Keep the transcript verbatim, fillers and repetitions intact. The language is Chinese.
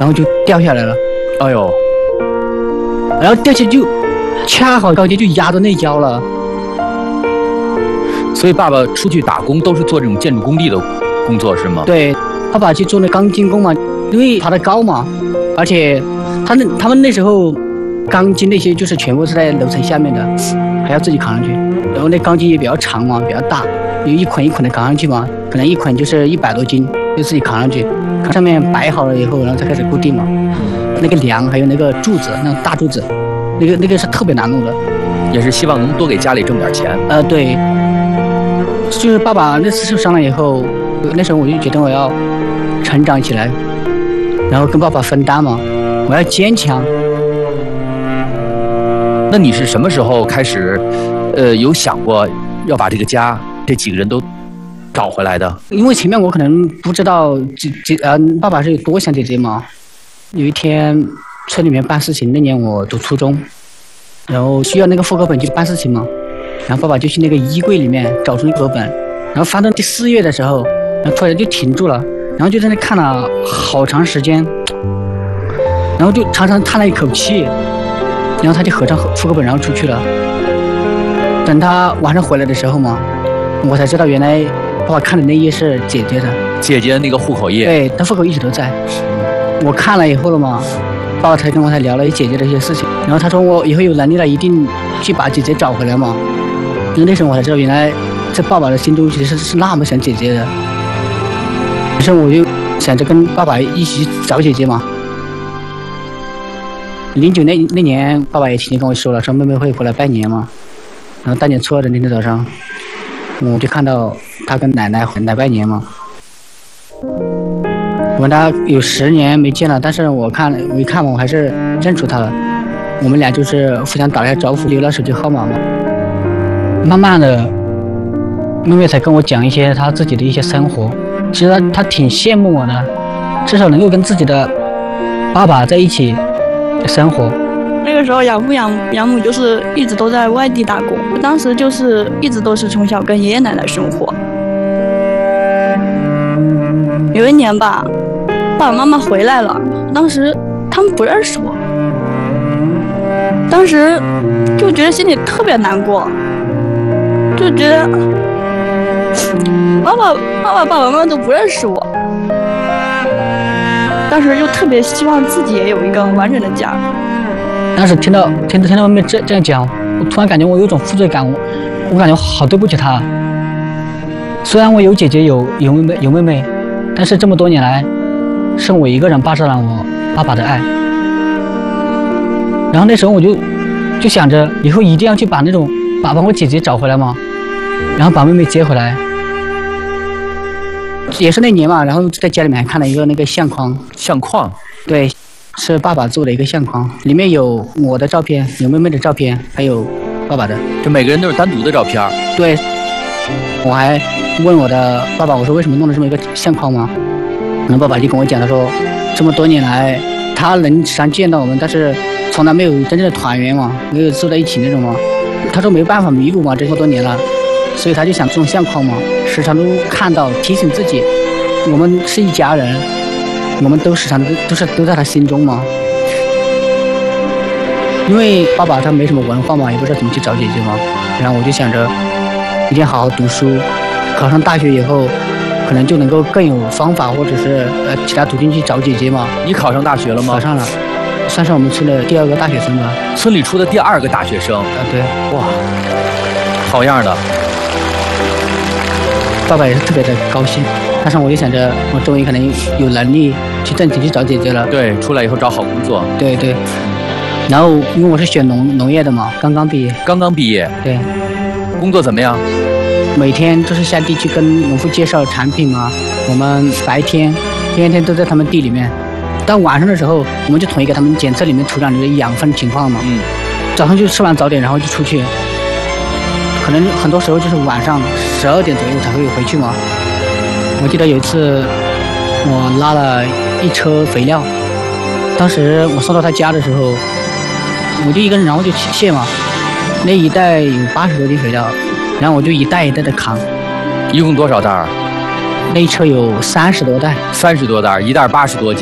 然后就掉下来了。 哎呦， 然后掉下去就恰好高低就压到内脚了。 所以爸爸出去打工都是做这种建筑工地的工作是吗？ 对，爸爸去做那钢筋工嘛，因为爬得高嘛，而且他那他们那时候钢筋那些就是全部是在楼层下面的，还要自己扛上去。然后那钢筋也比较长嘛，比较大，有一捆一捆的扛上去嘛，可能一捆就是一百多斤，就自己扛上去，扛上面摆好了以后，然后才开始固定嘛。那个梁还有那个柱子，那种大柱子，那个那个是特别难弄的。 也是希望能多给家里挣点钱。 呃，对，就是爸爸那次受伤了以后，那时候我就觉得我要成长起来，然后跟爸爸分担嘛，我要坚强。 那你是什么时候开始，呃，有想过要把这个家这几个人都找回来的？ 因为前面我可能不知道姐姐呃爸爸是有多想姐姐嘛。有一天村里面办事情，那年我读初中，然后需要那个户口本去办事情嘛，然后爸爸就去那个衣柜里面找出那个户口本，然后翻到第四页的时候，然后突然就停住了，然后就在那看了好长时间，然后就长长叹了一口气，然后他就合上户口本然后出去了。等他晚上回来的时候嘛，我才知道原来爸爸看的那页是姐姐的， 姐姐的那个户口页。 对，他户口一直都在。我看了以后了嘛，爸爸才跟我才聊了姐姐的一些事情，然后他说我以后有能力了，一定去把姐姐找回来嘛。因为那时候我才知道，原来在爸爸的心中其实是那么想姐姐的。于是我就想着跟爸爸一起找姐姐嘛。零九那那年，爸爸也提前跟我说了，说妹妹会回来拜年嘛。然后大年初二的那天早上，我就看到他跟奶奶来拜年嘛。我跟他有十年没见了，但是我看我一看我还是认出他了。我们俩就是互相打了一下招呼，留了手机号码嘛。慢慢的，妹妹才跟我讲一些她自己的一些生活。其实她她挺羡慕我的，至少能够跟自己的爸爸在一起生活。 那个时候养父养养母就是一直都在外地打工，当时就是一直都是从小跟爷爷奶奶生活。有一年吧，爸爸妈妈回来了，当时他们不认识我，当时就觉得心里特别难过，就觉得妈妈妈妈爸爸妈妈都不认识我，当时就特别希望自己也有一个完整的家。 当时听到听到听到妹妹这这样讲，我突然感觉我有种负罪感，我我感觉好对不起她。虽然我有姐姐有有妹妹有妹妹，但是这么多年来，是我一个人霸占了我爸爸的爱。然后那时候我就就想着以后一定要去把那种把把我姐姐找回来嘛，然后把妹妹接回来。也是那年嘛，然后在家里面还看了一个那个相框， 相框， 对。是爸爸做的一个相框，里面有我的照片，有妹妹的照片，还有爸爸的。 就每个人都是单独的照片。 对，我还问我的爸爸，我说为什么弄了这么一个相框吗？然后爸爸就跟我讲，他说这么多年来，他能时常见到我们，但是从来没有真正的团圆嘛，没有坐在一起那种嘛。他说没办法弥补嘛，这么多年了，所以他就想这种相框嘛，时常都看到，提醒自己，我们是一家人。我们都时常都都是都在他心中嘛，因为爸爸他没什么文化嘛，也不知道怎么去找姐姐嘛，然后我就想着一定要好好读书，考上大学以后，可能就能够更有方法或者是呃其他途径去找姐姐嘛。 你考上大学了吗？ 考上了，算是我们村的第二个大学生吧。 村里出的第二个大学生啊， 对， 哇，好样的！ 爸爸也是特别的高兴。但是我就想着，我终于可能有能力去挣钱去找姐姐了。 对，出来以后找好工作。 对对。然后因为我是学农农业的嘛，刚刚毕业。 刚刚毕业。 对。 工作怎么样？ 每天都是下地去跟农夫介绍产品嘛。我们白天天天都在他们地里面，到晚上的时候，我们就统一给他们检测里面土壤里的养分情况嘛。 嗯。 早上就吃完早点，然后就出去。可能很多时候就是晚上十二点左右才会回去嘛。我记得有一次，我拉了一车肥料，当时我送到他家的时候，我就一个人，然后就卸嘛，那一袋有八十多斤肥料，然后我就一袋一袋的扛。 一共多少袋？ 那一车有三十多袋。 三十多袋，一袋八十多斤。